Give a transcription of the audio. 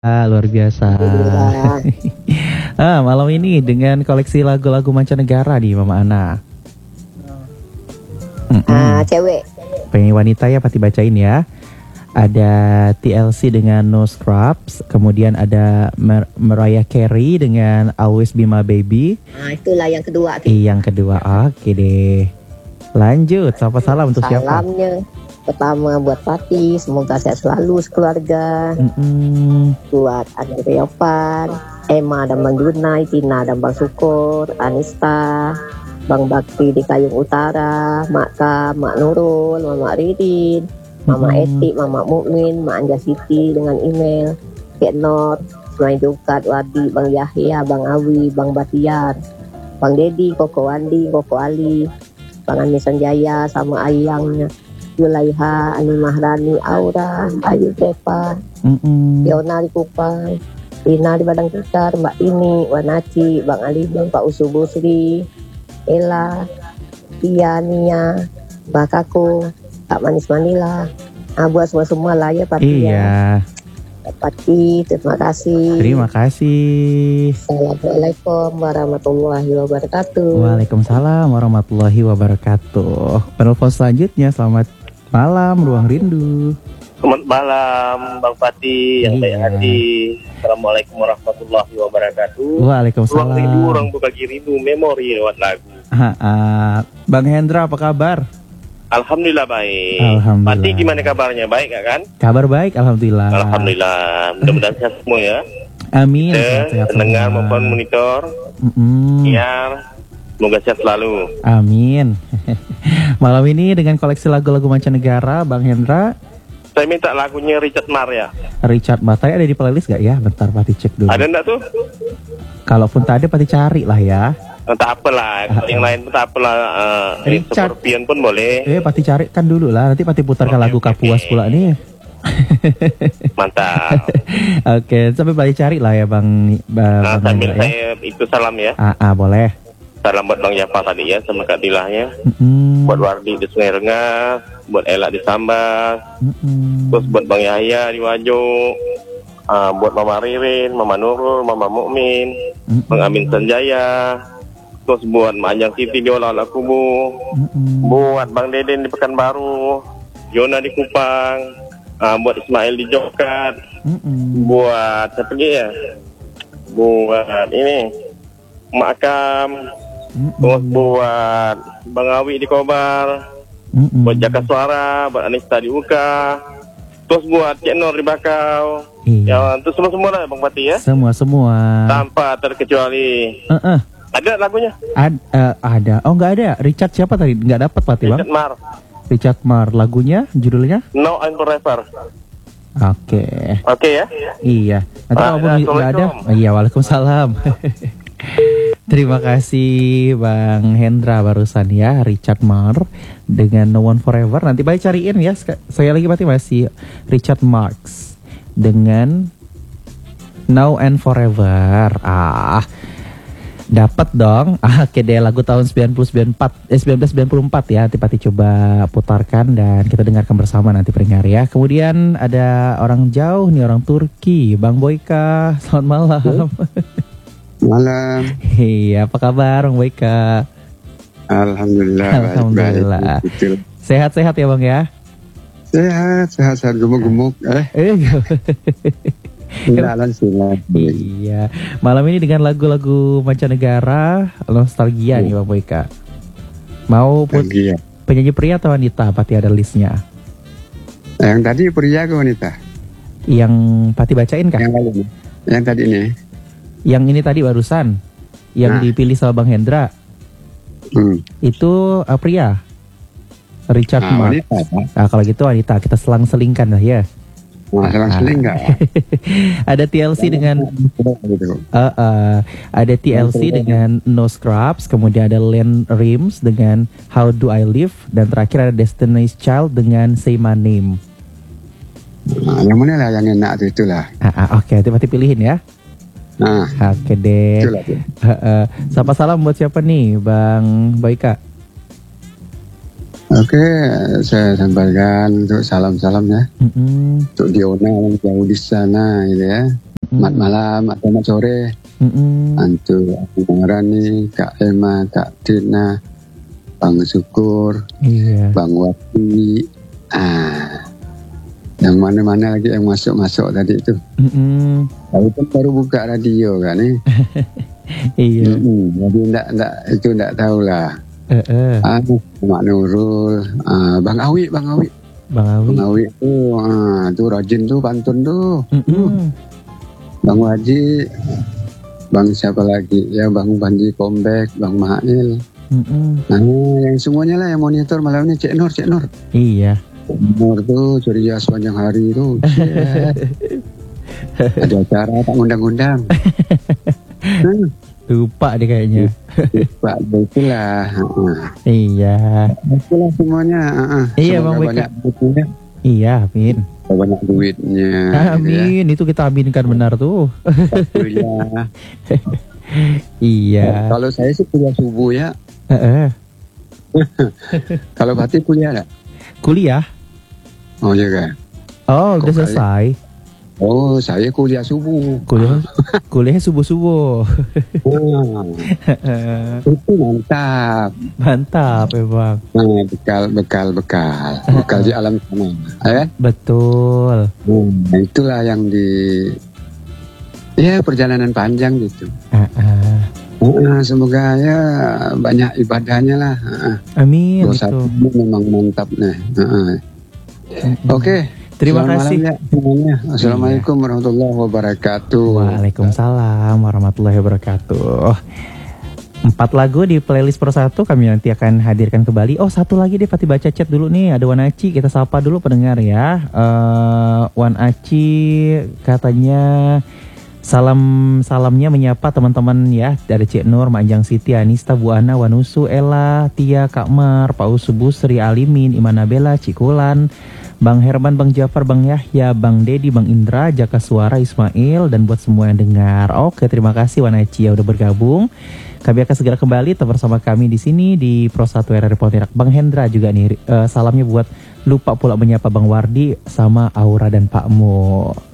Luar biasa. Alhamdulillah. Malam ini dengan koleksi lagu-lagu mancanegara nih Mama Ana. Cewek. Pengen wanita ya, pasti bacain ya. Ada TLC dengan No Scrubs, kemudian ada Mariah Carey dengan Always Be My Baby. Itulah yang kedua. Yang kedua, oke deh. Lanjut, salam untuk siapa? Salamnya pertama buat Pati, semoga sehat selalu sekeluarga. Buat Andre Yovan, Emma dan Bang Junai, Tina dan Bang Syukur, Anista, Bang Bakti di Kayung Utara, Mak Ka, Mak Nurul, Mama Ridin, Mama Eti, Mama Mukmin, Mak Anja Siti dengan email, Kek Not, Sungai Dukat, Wadi, Bang Yahya, Bang Awi, Bang Batiar, Bang Dedi, Koko Wandi, Koko Ali, Bang Ani Sanjaya sama ayangnya, Yulaiha, Ani Mahrani, Aura, Ayu Depa, Yona di Kupang, Rina di Badang Tikar, Mbak Ini, Wanaci, Bang Ali, Bang Pak Usu Busri, Ella, Tia, Nia, Mbak Kako, Kak Manis Manila, buat semua lah ya Pak. Iya. Pati, terima kasih. Terima kasih. Assalamualaikum warahmatullahi wabarakatuh. Waalaikumsalam warahmatullahi wabarakatuh. Penelpon selanjutnya, selamat malam Ruang Rindu. Selamat malam Bang Pati yang baik hati. Assalamualaikum warahmatullahi wabarakatuh. Waalaikumsalam. Ruang Rindu, orang berbagi rindu, memori lewat lagu. Bang Hendra apa kabar? Alhamdulillah baik. Alhamdulillah. Pati gimana kabarnya, baik gak kan? Kabar baik, alhamdulillah. Alhamdulillah, mudah-mudahan sehat semua ya. Amin. Pendengar maupun monitor, biar semoga sehat selalu. Amin. Malam ini dengan koleksi lagu-lagu mancanegara, Bang Hendra. Saya minta lagunya Richard Marr ya. Richard Marr, ada di playlist gak ya? Bentar, Pati cek dulu. Ada enggak tuh? Kalaupun tak ada, Pati cari lah ya. Entah apalah, yang lain pun tak apalah. Richard Scorpion pun boleh. Pati cari kan dulu lah, nanti Pati putarkan lagu Kapuas pula nih. Mantap. Oke, sampai Pati cari lah ya Bang. Sambil ya. saya itu salam ya. Boleh. Salam buat Bang Jafar tadi ya, sama Kak Dilahnya. Buat Wardi di Sungai Rengas, buat Ella di Sambas, terus buat Bang Yahya di Wajo, buat Mama Ririn, Mama Nurul, Mama Mukmin, Bang Amin Sanjaya, terus buat Mak Anjang Siti di Olah-Olah Kubu, buat Bang Deden di Pekanbaru, Yona di Kupang, buat Ismail di Jokat, buat siapa lagi ya? Buat ini Mak Kam, terus buat Bang Awi di Kobar, buat Jaka Suara, buat Anista di Uka, terus buat Cik Nur di Bakau. Ya, itu semua lah Bang Pati ya. Semua. Tanpa terkecuali. Ada lagunya? Ada. Oh, nggak ada. Richard siapa tadi? Nggak dapat Pati, Bang. Richard Marr. Richard Marr. Lagunya, judulnya? Now and Forever. Oke ya? Iya. Nanti kalau nggak ada, iya, waalaikumsalam. Terima kasih Bang Hendra barusan ya, Richard Marr dengan No One Forever. Nanti baik cariin ya. Saya lagi Pati masih Richard Marx dengan Now and Forever. Dapat dong. Oke deh, lagu tahun 1994 ya. Nanti Pati coba putarkan dan kita dengarkan bersama nanti pendengar ya. Kemudian ada orang jauh nih, orang Turki, Bang Boyka. Selamat malam. Malam. Iya, apa kabar Bang Boyka? Alhamdulillah. Alhamdulillah. Baik. Sehat-sehat ya Bang ya? Sehat, gemuk-gemuk. Iya. Malam ini dengan lagu-lagu mancanegara, nostalgia nih Bang Boyka. Mau penyanyi pria atau wanita? Pati ada listnya. Yang tadi pria ke wanita? Yang Pati bacain kah? Yang tadi ini. Yang ini tadi barusan, yang dipilih sama Bang Hendra, itu pria, Richard Marr. Kalau gitu wanita, kita selang-selingkan lah ya. Selang-seling nggak? Ada TLC dengan ada TLC dengan No Scrubs, kemudian ada Len Rims dengan How Do I Live, dan terakhir ada Destiny's Child dengan Say My Name. Yang mana lah yang enak itulah. Oke, nanti pilihin ya. Oke deh. Sapa salam buat siapa nih Bang Boyka? Oke, saya sampaikan untuk salam-salam ya. Untuk Diona yang jauh di sana gitu ya. Mat malam atau mat sore. Antu Bang Rani, Kak Emma, Kak Tina, Bang Syukur, Bang Wati. Yang mana-mana lagi yang masuk-masuk tadi itu. Tapi kan baru buka radio kan nih. Iya. Jadi enggak tahulah. Mak Nurul, Bang Awi itu rajin tuh pantun tuh. Bang Waji, Bang siapa lagi ya, Bang Banji Kombek, Bang Mail. Nah yang semuanya lah yang monitor malam ini Cek Nur. Iya. Nur tuh ceria sepanjang hari itu. Ada acara tak ngundang-ngundang. Lupa deh kayaknya. Lupa itulah. Iya. Itulah semuanya. Iya Bang banyak duitnya. Iya, amin. Banyak duitnya. Amin, gitu ya. Itu kita aminkan benar tuh. Iya. Iya. Kalau saya sih kuliah subuh ya. Kalau Fatih kuliah enggak? Kuliah? Oh iya kan. Oh, udah selesai. Oh, saya kuliah subuh. Kuliahnya subuh-subuh. Itu mantap. Mantap emang. Bekal di alam sana. Betul. Nah, itulah yang perjalanan panjang gitu. Semoga ya banyak ibadahnya lah. Amin. Dosa memang mantap nih. Oke. Terima kasih. Assalamualaikum warahmatullahi wabarakatuh. Waalaikumsalam warahmatullahi wabarakatuh. 4 lagu di playlist Persatu kami nanti akan hadirkan kembali. Oh, satu lagi deh, Pati baca chat dulu nih. Ada Wan Aci, kita sapa dulu pendengar ya. Wan Aci katanya salamnya menyapa teman-teman ya, dari Cik Nur, Manjang Siti, Anista, Bu Ana, Wanusu, Ella, Tia, Kak Mar, Pak Usu, Busri, Alimin, Imanabela, Cikulan, Bang Herman, Bang Jafar, Bang Yahya, Bang Dedi, Bang Indra, Jaka Suara, Ismail, dan buat semua yang dengar. Oke, terima kasih Wan Aci ya udah bergabung. Kami akan segera kembali tetap bersama kami di sini di Pro 1 RRI Pontianak. Bang Hendra juga nih salamnya buat lupa pula menyapa Bang Wardi sama Aura dan Pak Mo.